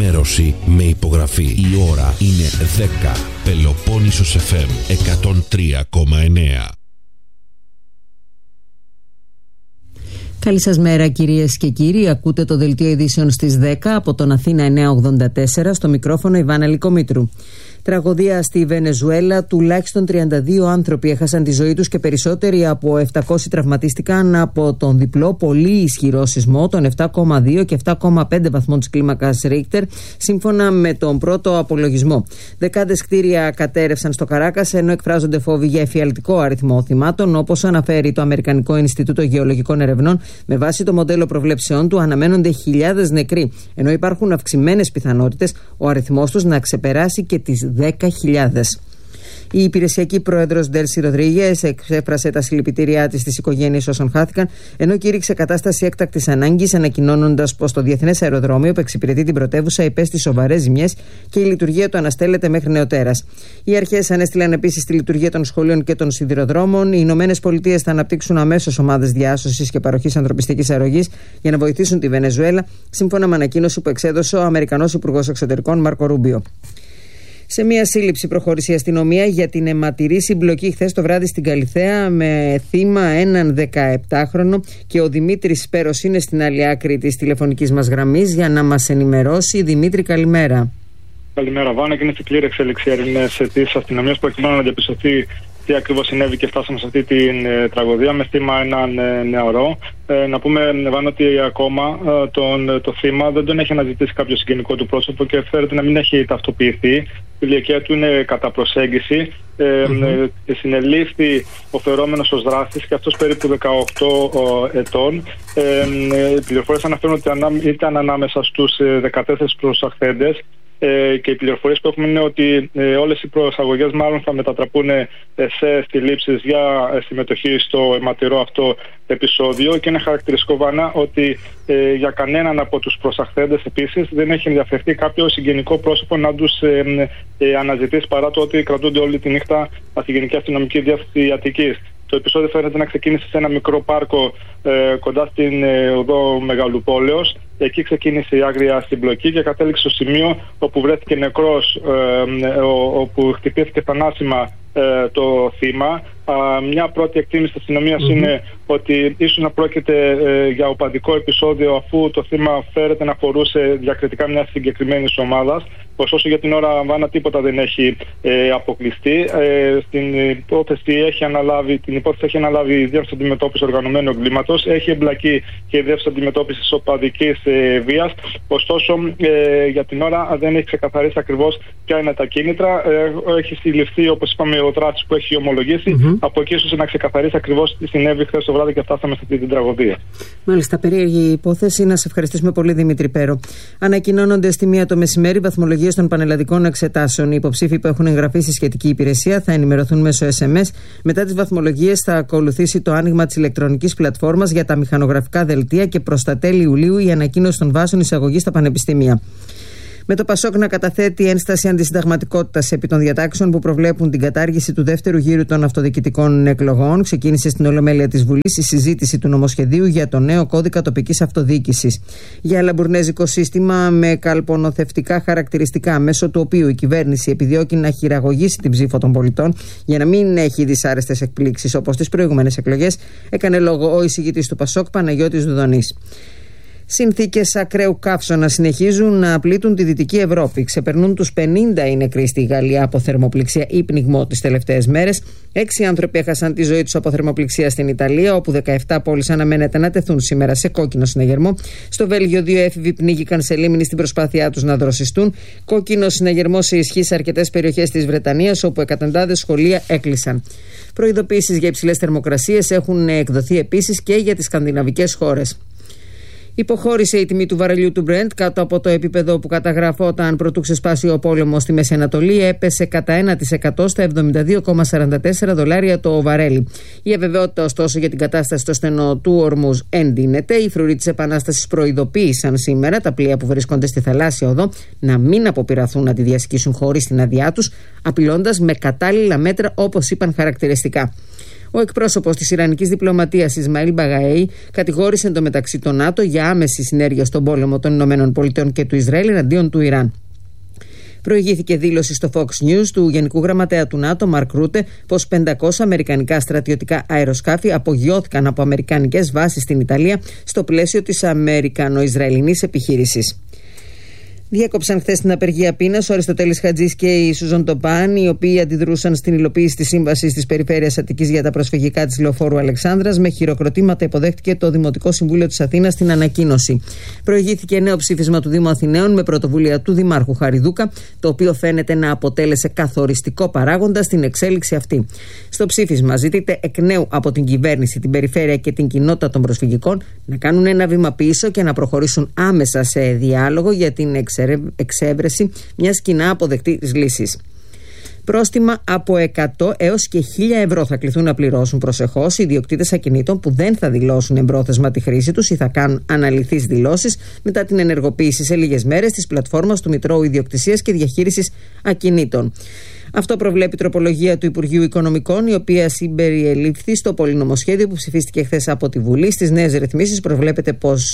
ενημέρωση με υπογραφή. Η ώρα είναι 10. Πελοπόννησος FM 103,9. Καλή σας μέρα κυρίες και κύριοι. Ακούτε το δελτίο ειδήσεων στις 10 από τον Αθήνα 984, στο μικρόφωνο Ιβάνα Λυκομήτρου. Τραγωδία στη Βενεζουέλα. Τουλάχιστον 32 άνθρωποι έχασαν τη ζωή τους και περισσότεροι από 700 τραυματίστηκαν από τον διπλό πολύ ισχυρό σεισμό των 7,2 και 7,5 βαθμών της κλίμακας Ρίχτερ, σύμφωνα με τον πρώτο απολογισμό. Δεκάδες κτίρια κατέρευσαν στο Καράκας, ενώ εκφράζονται φόβοι για εφιαλτικό αριθμό θυμάτων. Όπως αναφέρει το Αμερικανικό Ινστιτούτο Γεωλογικών Ερευνών, με βάση το μοντέλο προβλέψεών του αναμένονται χιλιάδες νεκροί, ενώ υπάρχουν αυξημένες πιθανότητες ο αριθμός τους να ξεπεράσει και τις 10.000. Η υπηρεσιακή πρόεδρος Ντέλση Ροδρίγες εξέφρασε τα συλληπιτήριά της στις οικογένειες όσων χάθηκαν, ενώ κήρυξε κατάσταση έκτακτης ανάγκης, ανακοινώνοντας πως το διεθνές αεροδρόμιο που εξυπηρετεί την πρωτεύουσα υπέστη σοβαρές ζημιές και η λειτουργία του αναστέλλεται μέχρι νεοτέρας. Οι αρχές ανέστειλαν επίσης τη λειτουργία των σχολείων και των σιδηροδρόμων. Οι Ηνωμένες Πολιτείες θα αναπτύξουν αμέσως ομάδες διάσωσης και παροχής ανθρωπιστικής αρρωγής για να βοηθήσουν τη Βενεζουέλα, σύμφωνα με ανακοίνωση που εξέδωσε ο Αμερικανός Υπουργός Εξωτερικών Μάρκο Ρούμπιο. Σε μια σύλληψη προχώρησε η αστυνομία για την αιματηρή συμπλοκή χθες το βράδυ στην Καλιθέα με θύμα έναν 17χρονο, και ο Δημήτρης Σπέρος είναι στην άλλη άκρη της τηλεφωνικής μας γραμμής για να μας ενημερώσει. Δημήτρη, καλημέρα. Καλημέρα, Βάνα, και είναι στην πλήρη εξέλιξη έρευνες της αστυνομίας προκειμένου να διαπιστωθεί τι ακριβώς συνέβη και φτάσαμε σε αυτή την τραγωδία με θύμα έναν νεαρό. Να πούμε, Βάνα, ότι ακόμα το θύμα δεν τον έχει αναζητήσει κάποιο συγγενικό του πρόσωπο και φέρεται να μην έχει ταυτοποιηθεί. Η ηλικία του είναι κατά προσέγγιση. Συνελήφθη ο φερόμενος ως δράστης και αυτός περίπου 18 ετών. Οι πληροφορίες αναφέρουν ότι ήταν ανάμεσα στους 14 προσαχθέντες. Και οι πληροφορίες που έχουμε είναι ότι όλες οι προσαγωγές μάλλον θα μετατραπούν σε συλλήψεις για συμμετοχή στο αιματηρό αυτό επεισόδιο, και είναι χαρακτηριστικό, Βάνα, ότι για κανέναν από τους προσαχθέντες επίσης δεν έχει ενδιαφερθεί κάποιο συγγενικό πρόσωπο να τους αναζητήσει, παρά το ότι κρατούνται όλη τη νύχτα από τη Γενική Αστυνομική Διεύθυνση Αττικής. Το επεισόδιο φαίνεται να ξεκίνησε σε ένα μικρό πάρκο κοντά στην οδό Μεγαλοπόλεως. Εκεί ξεκίνησε η άγρια συμπλοκή και κατέληξε στο σημείο όπου βρέθηκε νεκρός, όπου χτυπήθηκε θανάσιμα το θύμα. Μια πρώτη εκτίμηση της αστυνομίας είναι ότι ίσως να πρόκειται για οπαδικό επεισόδιο, αφού το θύμα φέρεται να αφορούσε διακριτικά μια συγκεκριμένη ομάδα. Ωστόσο, για την ώρα, Βάνα, τίποτα δεν έχει αποκλειστεί. Την υπόθεση έχει αναλάβει η Διεύθυνση Αντιμετώπισης Οργανωμένου Εγκλήματος. Έχει εμπλακεί και η Διεύθυνση Αντιμετώπισης Οπαδικής Βίας. Ωστόσο, για την ώρα δεν έχει ξεκαθαρίσει ακριβώς ποια είναι τα κίνητρα. Έχει συλληφθεί, όπως είπαμε, ο δράστης που έχει ομολογήσει. Από εκεί ίσως να ξεκαθαρίσει ακριβώς τι συνέβη χθες το βράδυ και φτάσαμε σε αυτή την τραγωδία. Μάλιστα, περίεργη υπόθεση. Να σε ευχαριστήσουμε πολύ, Δημήτρη Πέρο. Ανακοινώνονται στη 1 το μεσημέρι βαθμολογίες των πανελλαδικών εξετάσεων. Οι υποψήφοι που έχουν εγγραφεί στη σχετική υπηρεσία θα ενημερωθούν μέσω SMS. Μετά τις βαθμολογίες θα ακολουθήσει το άνοιγμα της ηλεκτρονικής πλατφόρμας για τα μηχανογραφικά δελτία και προς τα τέλη Ιουλίου η ανακοίνωση των βάσεων εισαγωγής στα πανεπιστήμια. Με το ΠΑΣΟΚ να καταθέτει ένσταση αντισυνταγματικότητας επί των διατάξεων που προβλέπουν την κατάργηση του δεύτερου γύρου των αυτοδιοικητικών εκλογών, ξεκίνησε στην Ολομέλεια της Βουλής η συζήτηση του νομοσχεδίου για το νέο κώδικα τοπικής αυτοδιοίκησης. Για λαμπουρνέζικο σύστημα με καλπονοθευτικά χαρακτηριστικά, μέσω του οποίου η κυβέρνηση επιδιώκει να χειραγωγήσει την ψήφο των πολιτών για να μην έχει δυσάρεστες εκπλήξεις όπως τις προηγούμενες εκλογές, έκανε λόγο ο εισηγητής του ΠΑΣΟΚ, Παναγιώτης Δουδονής. Συνθήκες ακραίου καύσωνα συνεχίζουν να πλήττουν τη Δυτική Ευρώπη. Ξεπερνούν τους 50 οι νεκροί στη Γαλλία από θερμοπληξία ή πνιγμό τις τελευταίες μέρες. 6 άνθρωποι έχασαν τη ζωή τους από θερμοπληξία στην Ιταλία, όπου 17 πόλεις αναμένεται να τεθούν σήμερα σε κόκκινο συναγερμό. Στο Βέλγιο, 2 έφηβοι πνίγηκαν σε λίμνη στην προσπάθειά τους να δροσιστούν. Κόκκινο συναγερμό σε ισχύ σε αρκετές περιοχές της Βρετανίας, όπου εκατοντάδες σχολεία έκλεισαν. Προειδοποιήσεις για υψηλές θερμοκρασίες έχουν εκδοθεί επίσης και για τις σκανδιναβικές χώρες. Υποχώρησε η τιμή του βαρελιού του Brent κάτω από το επίπεδο που καταγραφόταν προτού ξεσπάσει ο πόλεμος στη Μέση Ανατολή. Έπεσε κατά 1% στα $72,44 το βαρέλι. Η αβεβαιότητα, ωστόσο, για την κατάσταση στο στενό του Ορμούζ εντείνεται. Οι φρουροί της Επανάστασης προειδοποίησαν σήμερα τα πλοία που βρίσκονται στη θαλάσσια οδό να μην αποπειραθούν να τη διασχίσουν χωρίς την άδειά τους, απειλώντας με κατάλληλα μέτρα, όπως είπαν χαρακτηριστικά. Ο εκπρόσωπος της Ιρανικής διπλωματίας Ισμαήλ Μπαγαέι κατηγόρησε εντωμεταξύ το ΝΑΤΟ για άμεση συνέργεια στον πόλεμο των ΗΠΑ και του Ισραήλ εναντίον του Ιράν. Προηγήθηκε δήλωση στο Fox News του Γενικού Γραμματέα του ΝΑΤΟ, Μαρκ Ρούτε, πως 500 αμερικανικά στρατιωτικά αεροσκάφη απογειώθηκαν από αμερικανικές βάσεις στην Ιταλία στο πλαίσιο της αμερικανο-ισραηλινής επιχείρησης. Διέκοψαν χθες την απεργία πείνας ο Αριστοτέλης Χατζής και η Σουζόν Τοπάν, οι οποίοι αντιδρούσαν στην υλοποίηση της σύμβασης της Περιφέρειας Αττικής για τα προσφυγικά της Λεωφόρου Αλεξάνδρας. Με χειροκροτήματα υποδέχτηκε το Δημοτικό Συμβούλιο της Αθήνας την ανακοίνωση. Προηγήθηκε νέο ψήφισμα του Δήμου Αθηναίων με πρωτοβουλία του Δημάρχου Χαριδούκα, το οποίο φαίνεται να αποτέλεσε καθοριστικό παράγοντα στην εξέλιξη αυτή. Στο ψήφισμα ζητείται εκ νέου από την κυβέρνηση, την περιφέρεια και την κοινότητα των προσφυγικών να κάνουν ένα βήμα πίσω και να προχωρήσουν άμεσα σε διάλογο για την εξέβρεση μιας κοινά αποδεκτής λύσης. Πρόστιμα από 100 έως και 1.000 ευρώ θα κληθούν να πληρώσουν προσεχώς οι ιδιοκτήτες ακινήτων που δεν θα δηλώσουν εμπρόθεσμα τη χρήση τους ή θα κάνουν αναλυθείς δηλώσεις μετά την ενεργοποίηση σε λίγες μέρες της πλατφόρμας του Μητρώου Ιδιοκτησίας και Διαχείρισης Ακινήτων. Αυτό προβλέπει η τροπολογία του Υπουργείου Οικονομικών, η οποία συμπεριελήφθη στο πολυνομοσχέδιο που ψηφίστηκε χθες από τη Βουλή. Στις νέες ρυθμίσεις προβλέπεται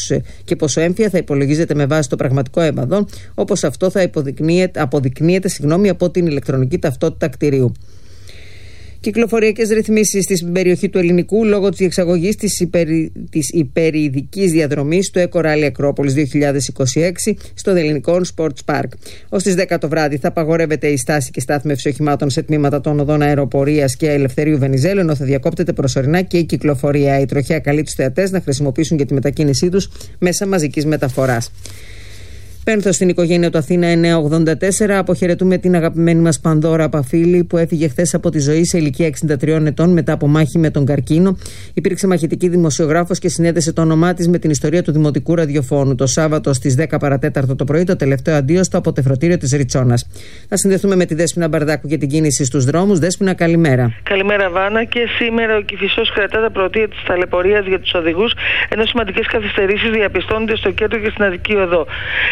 πόσο έμφυα θα υπολογίζεται με βάση το πραγματικό έμβαδο, όπως αυτό θα αποδεικνύεται από την ηλεκτρονική ταυτότητα κτηρίου. Κυκλοφοριακές ρυθμίσεις στην περιοχή του Ελληνικού λόγω της διεξαγωγής της υπερηδικής διαδρομής του Eco Rally Ακρόπολης 2026 στο Ελληνικό Sports Park. Ως τις 10 το βράδυ θα απαγορεύεται η στάση και στάθμευση οχημάτων σε τμήματα των οδών αεροπορίας και Ελευθερίου Βενιζέλου, ενώ θα διακόπτεται προσωρινά και η κυκλοφορία. Η τροχέα καλεί τους θεατές να χρησιμοποιήσουν για τη μετακίνησή τους μέσα μαζικής μεταφοράς. Πένθος στην οικογένεια του Αθήνα 984. Αποχαιρετούμε την αγαπημένη μας Πανδώρα Παφίλη, που έφυγε χθες από τη ζωή σε ηλικία 63 ετών μετά από μάχη με τον καρκίνο. Υπήρξε μαχητική δημοσιογράφος και συνέδεσε το όνομά της με την ιστορία του δημοτικού ραδιοφώνου. Το Σάββατο στις 10 παρατέταρτο το πρωί, το τελευταίο αντίο στο αποτεφρωτήριο της Ριτσόνας. Θα συνδεθούμε με τη Δέσποινα Μπαρδάκου για την κίνηση στους δρόμους. Δέσποινα, καλημέρα. Καλημέρα, Βάνα. Και σήμερα ο Κηφισός κρατά τα πρωτεία της ταλαιπωρίας για τους οδηγούς, ενώ σημαντικές καθυστερήσεις διαπιστώνονται στο κέντρο και στην Αττική Οδό.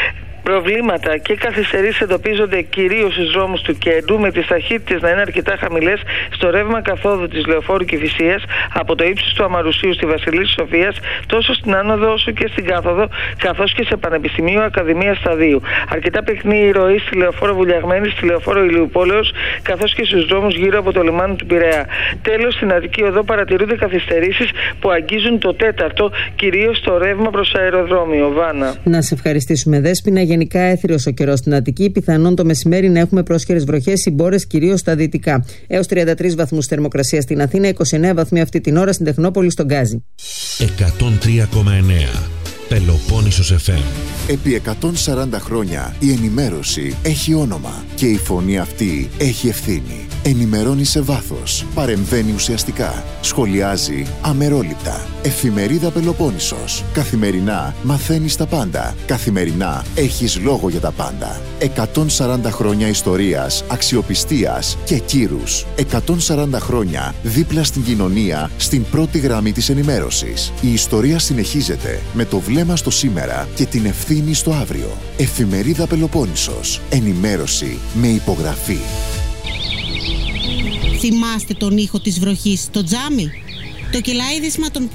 Προβλήματα και καθυστερήσεις εντοπίζονται κυρίως στους δρόμους του κέντρου, με τις ταχύτητες να είναι αρκετά χαμηλές στο ρεύμα καθόδου της Λεωφόρου Κηφισίας από το ύψος του Αμαρουσίου στη Βασιλής Σοφίας, τόσο στην άνοδο όσο και στην κάθοδο, καθώς και σε Πανεπιστημίου Ακαδημίας Σταδίου. Αρκετά πυκνή η ροή στη Λεωφόρο Βουλιαγμένη, στη Λεωφόρο Ηλιουπόλεως, καθώς και στους δρόμους γύρω από το λιμάνι του Πειραιά. Τέλος, στην Αττική Οδό παρατηρούνται καθυστερήσεις που αγγίζουν το τέταρτο, κυρίως το ρεύμα προς αεροδρόμιο. Βάνα. Να σε ευχαριστήσουμε, Δέσποινα. Γενικά έθριος ο καιρός στην Αττική. Πιθανόν το μεσημέρι να έχουμε πρόσχερες βροχές, συμπόρες κυρίως στα δυτικά. Έως 33 βαθμούς θερμοκρασία στην Αθήνα, 29 βαθμοί αυτή την ώρα στην Τεχνόπολη, στον Γκάζι. 103,9 Πελοπόννησος FM. Επί 140 χρόνια η ενημέρωση έχει όνομα και η φωνή αυτή έχει ευθύνη. Ενημερώνει σε βάθος, παρεμβαίνει ουσιαστικά, σχολιάζει αμερόληπτα. Εφημερίδα Πελοπόννησος. Καθημερινά μαθαίνεις τα πάντα. Καθημερινά έχεις λόγο για τα πάντα. 140 χρόνια ιστορίας, αξιοπιστίας και κύρους. 140 χρόνια δίπλα στην κοινωνία, στην πρώτη γραμμή της ενημέρωσης. Η ιστορία συνεχίζεται με το βλέμμα στο σήμερα και την ευθύνη στο αύριο. Εφημερίδα Πελοπόννησος. Ενημέρωση με υπογραφή. Θυμάστε τον ήχο της βροχής στο τζάμι? Το κελάιδισμα των